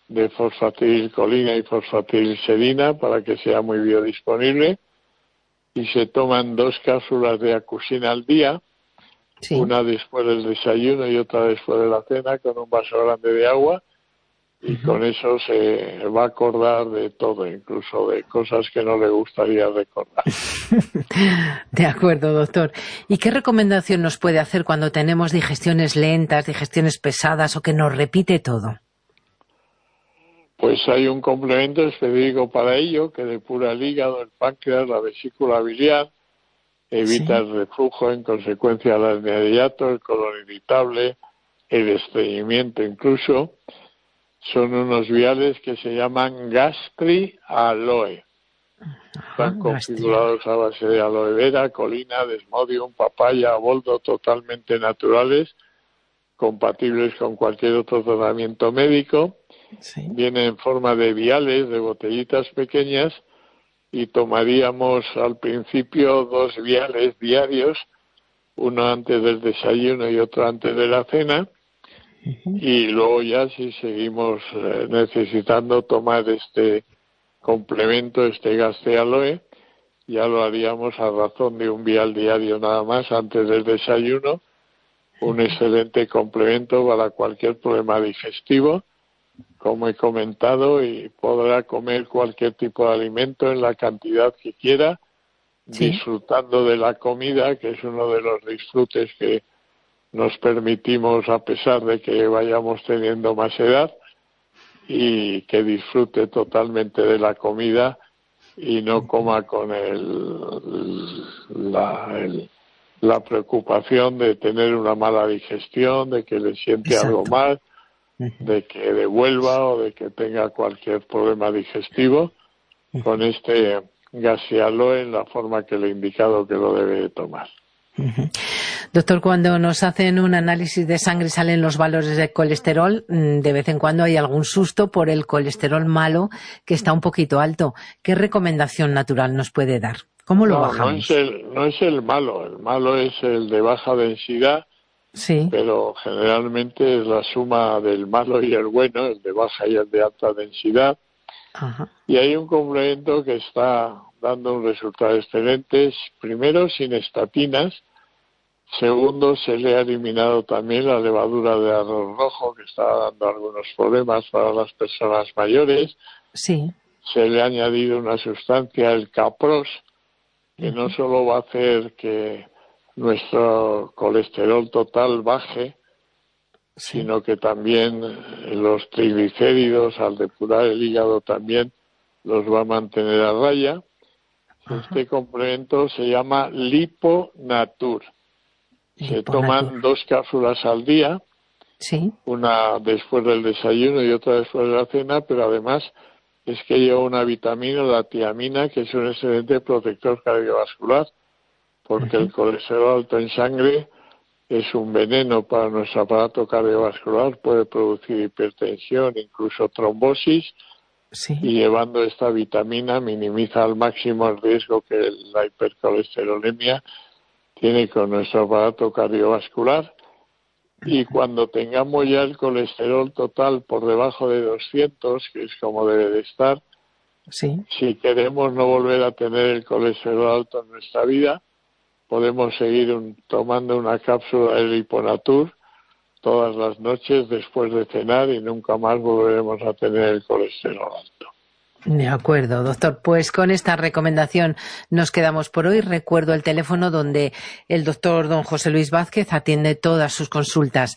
de fosfatilcolina y fosfatilserina para que sea muy biodisponible, y se toman 2 cápsulas de Acusina al día, Sí. una después del desayuno y otra después de la cena, con un vaso grande de agua, y con eso se va a acordar de todo, incluso de cosas que no le gustaría recordar. De acuerdo, doctor. ¿Y qué recomendación nos puede hacer cuando tenemos digestiones lentas, digestiones pesadas o que nos repite todo? Pues hay un complemento específico para ello que depura el hígado, el páncreas, la vesícula biliar, evita el reflujo en consecuencia de la hernia de hiato, el colon irritable, el estreñimiento incluso. Son unos viales que se llaman Gastri Aloe. Están configurados a base de aloe vera, colina, desmodium, papaya, boldo, totalmente naturales, compatibles con cualquier otro tratamiento médico. Sí. Viene en forma de viales, de botellitas pequeñas, y tomaríamos al principio 2 viales diarios, uno antes del desayuno y otro antes de la cena, y luego ya si seguimos necesitando tomar este complemento, este Gastri Aloe, ya lo haríamos a razón de 1 vial diario nada más antes del desayuno, un excelente complemento para cualquier problema digestivo, como he comentado, y podrá comer cualquier tipo de alimento en la cantidad que quiera, disfrutando de la comida, que es uno de los disfrutes que nos permitimos a pesar de que vayamos teniendo más edad, y que disfrute totalmente de la comida y no coma con la preocupación de tener una mala digestión, de que le siente algo mal, de que devuelva o de que tenga cualquier problema digestivo. Con este Gastri Aloe en la forma que le he indicado que lo debe de tomar. Doctor, cuando nos hacen un análisis de sangre y salen los valores de colesterol, de vez en cuando hay algún susto por el colesterol malo que está un poquito alto. ¿Qué recomendación natural nos puede dar? ¿Cómo lo bajamos? No es el malo es el de baja densidad, pero generalmente es la suma del malo y el bueno, el de baja y el de alta densidad. Y hay un complemento que está dando un resultado excelente. Primero, sin estatinas. Segundo, se le ha eliminado también la levadura de arroz rojo, que está dando algunos problemas para las personas mayores. Sí. Se le ha añadido una sustancia, el Capros, que no solo va a hacer que nuestro colesterol total baje, sino que también los triglicéridos, al depurar el hígado, también los va a mantener a raya. Este complemento se llama Liponatur. Se toman 2 cápsulas al día, una después del desayuno y otra después de la cena, pero además es que lleva una vitamina, la tiamina, que es un excelente protector cardiovascular, porque el colesterol alto en sangre es un veneno para nuestro aparato cardiovascular, puede producir hipertensión, incluso trombosis, y llevando esta vitamina minimiza al máximo el riesgo que la hipercolesterolemia tiene con nuestro aparato cardiovascular. Y cuando tengamos ya el colesterol total por debajo de 200, que es como debe de estar, si queremos no volver a tener el colesterol alto en nuestra vida, podemos seguir tomando una cápsula de Liponatur todas las noches después de cenar y nunca más volveremos a tener el colesterol alto. De acuerdo, doctor. Pues con esta recomendación nos quedamos por hoy. Recuerdo el teléfono donde el doctor don José Luis Vázquez atiende todas sus consultas.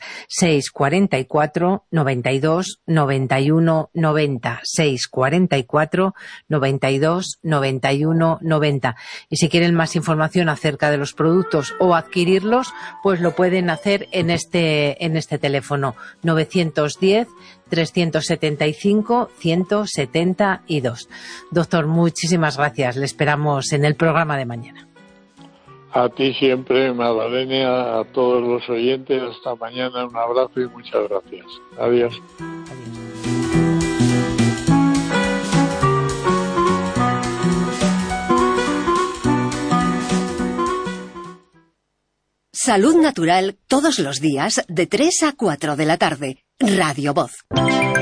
644 92 91 90. 644 92 91 90. Y si quieren más información acerca de los productos o adquirirlos, pues lo pueden hacer en este teléfono 910 375 172. Doctor, muchísimas gracias. Le esperamos en el programa de mañana. A ti siempre, Magdalena, a todos los oyentes. Hasta mañana. Un abrazo y muchas gracias. Adiós. Salud Natural todos los días de 3 a 4 de la tarde. Radio Voz.